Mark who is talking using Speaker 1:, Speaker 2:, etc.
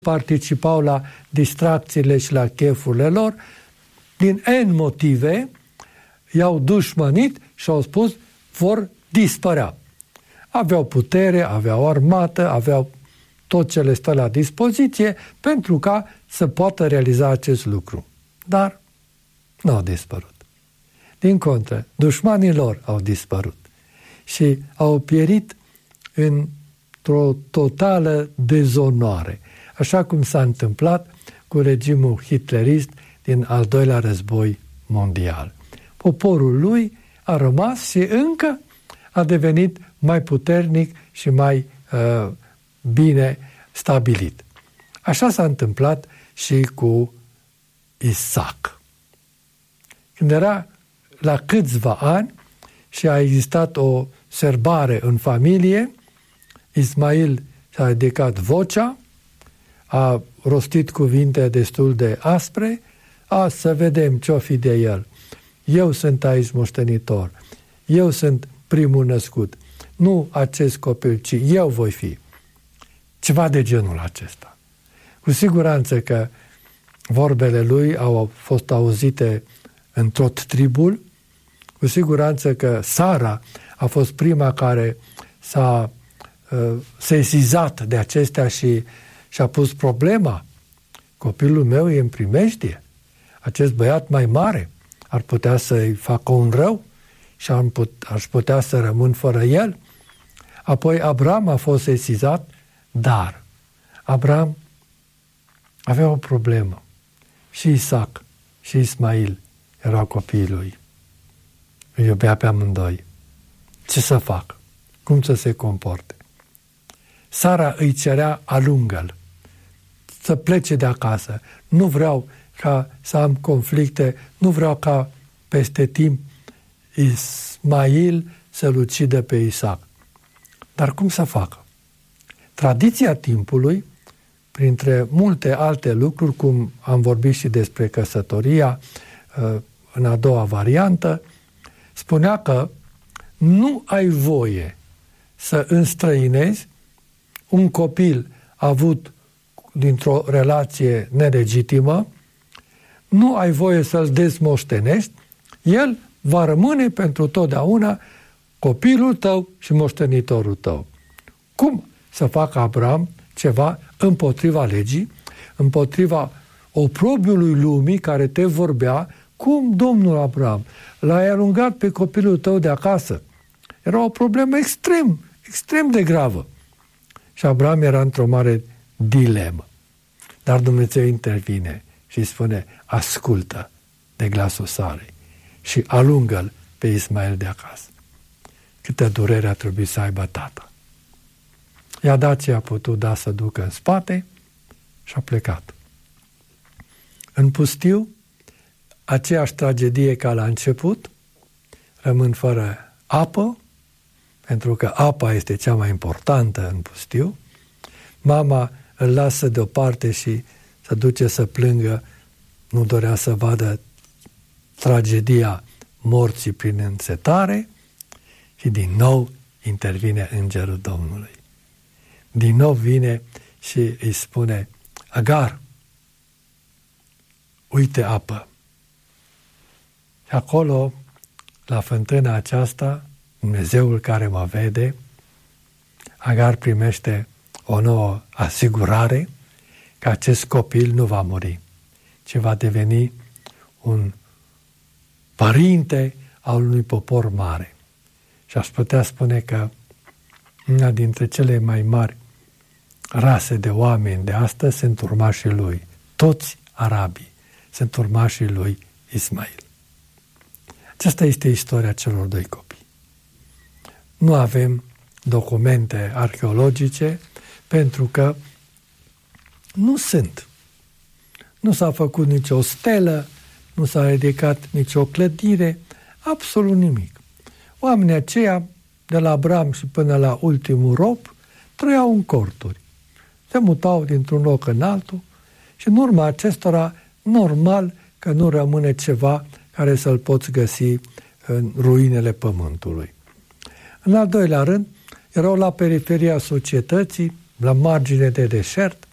Speaker 1: participau la distracțiile și la chefurile lor, din N motive, i-au dușmănit și au spus vor dispărea. Aveau putere, aveau armată, aveau tot ce le stă la dispoziție pentru ca să poată realiza acest lucru. Dar nu au dispărut. Din contră, dușmanii lor au dispărut și au pierit într-o totală dezonoare, așa cum s-a întâmplat cu regimul hitlerist din al doilea război mondial. Poporul lui a rămas și încă a devenit mai puternic și mai bine stabilit. Așa s-a întâmplat și cu Isaac. Când era la câțiva ani și a existat o serbare în familie, Ismail și-a ridicat vocea, a rostit cuvinte destul de aspre, să vedem ce-o fi de el. Eu sunt aici moștenitor, eu sunt primul născut, nu acest copil, ci eu voi fi. Ceva de genul acesta. Cu siguranță că vorbele lui au fost auzite în tot tribul, cu siguranță că Sara a fost prima care s-a sesizat de acestea și și-a pus problema. Copilul meu e în primejdie. Acest băiat mai mare ar putea să-i facă un rău și aș putea să rămân fără el. Apoi Abram a fost sesizat, dar Abram avea o problemă. Și Isaac și Ismail erau copiii lui. Îi iubea pe amândoi. Ce să fac? Cum să se comporte? Sara îi cerea alungă-l, să plece de acasă. Nu vreau ca să am conflicte, nu vreau ca peste timp Ismail să-l ucidă pe Isaac. Dar cum să facă? Tradiția timpului, printre multe alte lucruri, cum am vorbit și despre căsătoria în a doua variantă, spunea că nu ai voie să înstrăinezi un copil avut dintr-o relație nelegitimă, nu ai voie să-l dezmoștenești, el va rămâne pentru totdeauna copilul tău și moștenitorul tău. Cum să facă Abram ceva împotriva legii, împotriva oprobiului lumii care te vorbea? Cum, domnul Abram, l-ai alungat pe copilul tău de acasă? Era o problemă extrem de gravă. Și Abram era într-o mare dilemă. Dar Dumnezeu intervine și spune, ascultă de glasul Sarei și alungă-l pe Ismail de acasă. Câtă durere a trebuit să aibă tata. I-a dat ce a putut da să ducă în spate și a plecat. În pustiu, aceeași tragedie ca la început, rămân fără apă, pentru că apa este cea mai importantă în pustiu. Mama îl lasă deoparte și se duce să plângă, nu dorea să vadă tragedia morții prin însetare și din nou intervine Îngerul Domnului. Din nou vine și îi spune, Agar, uite apă. Și acolo, la fântâna aceasta, Dumnezeul care mă vede, Agar primește o nouă asigurare că acest copil nu va muri, ci va deveni un părinte al unui popor mare. Și aș putea spune că una dintre cele mai mari rase de oameni de astăzi sunt urmașii lui. Toți arabii sunt urmașii lui Ismail. Aceasta este istoria celor doi copii. Nu avem documente arheologice pentru că nu sunt. Nu s-a făcut nicio stelă, nu s-a ridicat nicio clădire, absolut nimic. Oamenii aceia, de la Abram și până la ultimul rob, trăiau în corturi. Se mutau dintr-un loc în altul și în urma acestora, normal că nu rămâne ceva care să-l poți găsi în ruinele pământului. În al doilea rând, erau la periferia societății, la margine de deșert,